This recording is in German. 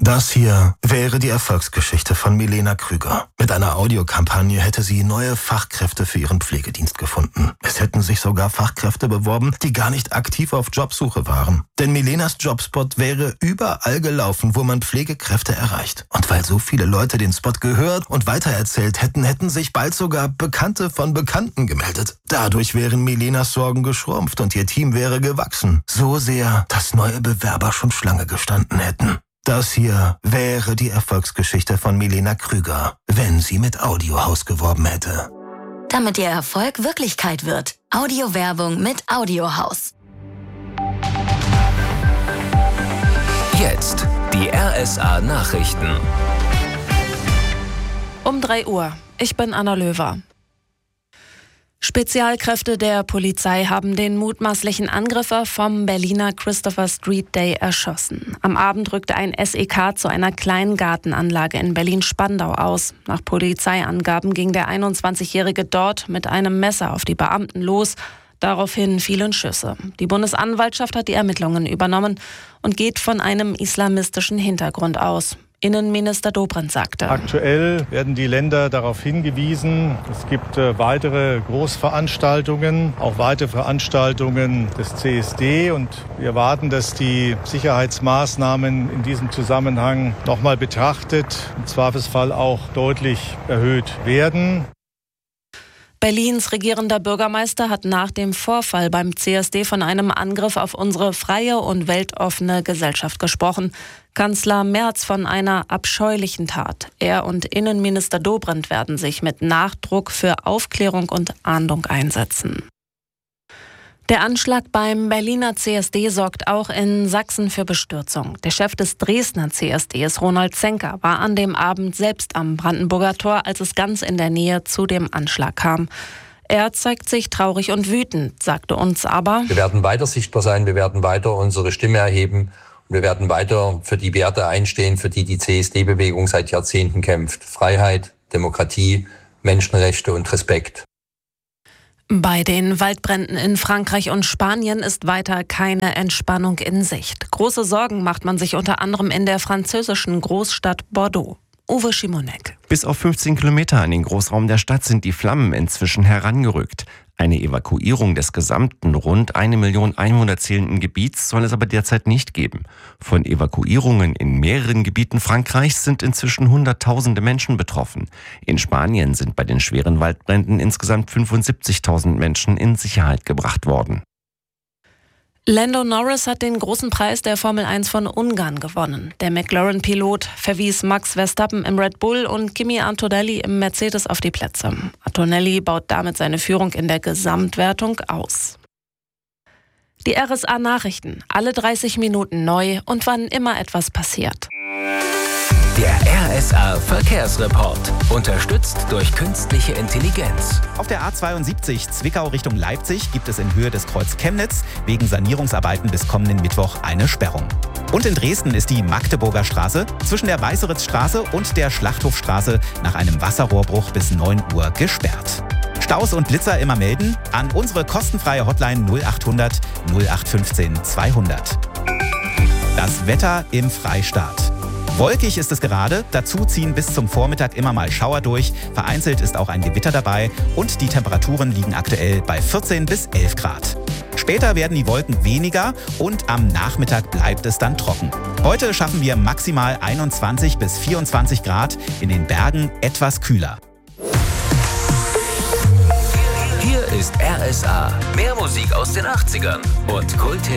Das hier wäre die Erfolgsgeschichte von Milena Krüger. Mit einer Audiokampagne hätte sie neue Fachkräfte für ihren Pflegedienst gefunden. Es hätten sich sogar Fachkräfte beworben, die gar nicht aktiv auf Jobsuche waren. Denn Milenas Jobspot wäre überall gelaufen, wo man Pflegekräfte erreicht. Und weil so viele Leute den Spot gehört und weitererzählt hätten, hätten sich bald sogar Bekannte von Bekannten gemeldet. Dadurch wären Milenas Sorgen geschrumpft und ihr Team wäre gewachsen. So sehr, dass neue Bewerber schon Schlange gestanden hätten. Das hier wäre die Erfolgsgeschichte von Milena Krüger, wenn sie mit Audiohaus geworben hätte. Damit ihr Erfolg Wirklichkeit wird. Audiowerbung mit Audiohaus. Jetzt die RSA Nachrichten. Um 3 Uhr. Ich bin Anna Löwer. Spezialkräfte der Polizei haben den mutmaßlichen Angriffer vom Berliner Christopher Street Day erschossen. Am Abend rückte ein SEK zu einer kleinen Gartenanlage in Berlin-Spandau aus. Nach Polizeiangaben ging der 21-Jährige dort mit einem Messer auf die Beamten los. Daraufhin fielen Schüsse. Die Bundesanwaltschaft hat die Ermittlungen übernommen und geht von einem islamistischen Hintergrund aus. Innenminister Dobrindt sagte: Aktuell werden die Länder darauf hingewiesen, es gibt weitere Großveranstaltungen, auch weitere Veranstaltungen des CSD. Und wir erwarten, dass die Sicherheitsmaßnahmen in diesem Zusammenhang nochmal betrachtet, im Zweifelsfall auch deutlich erhöht werden. Berlins regierender Bürgermeister hat nach dem Vorfall beim CSD von einem Angriff auf unsere freie und weltoffene Gesellschaft gesprochen. Kanzler Merz von einer abscheulichen Tat. Er und Innenminister Dobrindt werden sich mit Nachdruck für Aufklärung und Ahndung einsetzen. Der Anschlag beim Berliner CSD sorgt auch in Sachsen für Bestürzung. Der Chef des Dresdner CSDs, Ronald Zenker, war an dem Abend selbst am Brandenburger Tor, als es ganz in der Nähe zu dem Anschlag kam. Er zeigt sich traurig und wütend, sagte uns aber: Wir werden weiter sichtbar sein, wir werden weiter unsere Stimme erheben und wir werden weiter für die Werte einstehen, für die die CSD-Bewegung seit Jahrzehnten kämpft. Freiheit, Demokratie, Menschenrechte und Respekt. Bei den Waldbränden in Frankreich und Spanien ist weiter keine Entspannung in Sicht. Große Sorgen macht man sich unter anderem in der französischen Großstadt Bordeaux. Uwe Schimonek. Bis auf 15 Kilometer an den Großraum der Stadt sind die Flammen inzwischen herangerückt. Eine Evakuierung des gesamten rund 1 Million Einwohner zählenden Gebiets soll es aber derzeit nicht geben. Von Evakuierungen in mehreren Gebieten Frankreichs sind inzwischen Hunderttausende Menschen betroffen. In Spanien sind bei den schweren Waldbränden insgesamt 75.000 Menschen in Sicherheit gebracht worden. Lando Norris hat den großen Preis der Formel 1 von Ungarn gewonnen. Der McLaren-Pilot verwies Max Verstappen im Red Bull und Kimi Antonelli im Mercedes auf die Plätze. Antonelli baut damit seine Führung in der Gesamtwertung aus. Die RSA Nachrichten, alle 30 Minuten neu und wann immer etwas passiert. Der RSA Verkehrsreport. Unterstützt durch künstliche Intelligenz. Auf der A72 Zwickau Richtung Leipzig gibt es in Höhe des Kreuz Chemnitz wegen Sanierungsarbeiten bis kommenden Mittwoch eine Sperrung. Und in Dresden ist die Magdeburger Straße zwischen der Weißeritzstraße und der Schlachthofstraße nach einem Wasserrohrbruch bis 9 Uhr gesperrt. Staus und Blitzer immer melden an unsere kostenfreie Hotline 0800 0815 200. Das Wetter im Freistaat. Wolkig ist es gerade, dazu ziehen bis zum Vormittag immer mal Schauer durch, vereinzelt ist auch ein Gewitter dabei und die Temperaturen liegen aktuell bei 14 bis 11 Grad. Später werden die Wolken weniger und am Nachmittag bleibt es dann trocken. Heute schaffen wir maximal 21 bis 24 Grad, in den Bergen etwas kühler. Hier ist RSA. Mehr Musik aus den 80ern und Kult